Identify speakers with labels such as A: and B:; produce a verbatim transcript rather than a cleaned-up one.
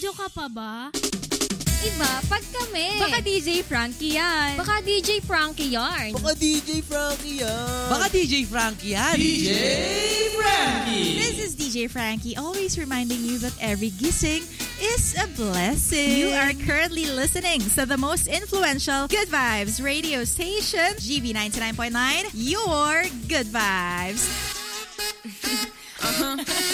A: Nagre-radyo ka pa ba?
B: Iba, pag kami.
C: Baka D J Frankie yan.
B: Baka D J Frankie yarn.
D: Baka D J Frankie yan.
E: Baka D J Frankie yan.
F: D J Frankie.
G: This is D J Frankie, always reminding you that every gising is a blessing.
H: You are currently listening to the most influential Good Vibes radio station, G B ninety-nine point nine, your Good Vibes.
C: uh-huh.